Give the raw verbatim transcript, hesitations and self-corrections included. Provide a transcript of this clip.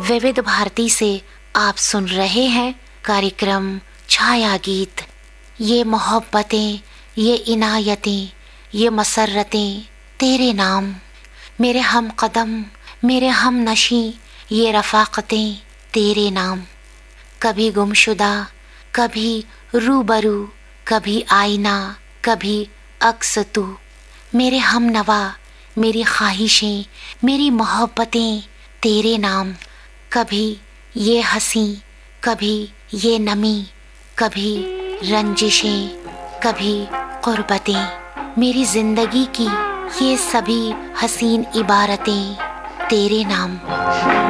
विविध भारती से आप सुन रहे हैं कार्यक्रम छाया गीत। ये मोहब्बतें, ये इनायतें, ये मसर्रतें तेरे नाम। मेरे हम कदम, मेरे हम नशी, ये रफ़ाक़तें तेरे नाम। कभी गुमशुदा, कभी रूबरू, कभी आईना, कभी अक्स तू। मेरे हम नवा, मेरी ख्वाहिशें, मेरी मोहब्बतें तेरे नाम। कभी ये हंसी, कभी ये नमी, कभी रंजिशें, कभी क़ुर्बतें। मेरी ज़िंदगी की ये सभी हसीन इबारतें तेरे नाम।